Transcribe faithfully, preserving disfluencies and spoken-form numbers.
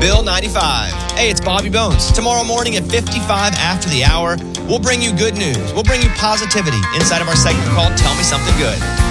Bill ninety-five. Hey, it's Bobby Bones. Tomorrow morning at fifty-five after the hour, we'll bring you good news. We'll bring you positivity inside of our segment called Tell Me Something Good.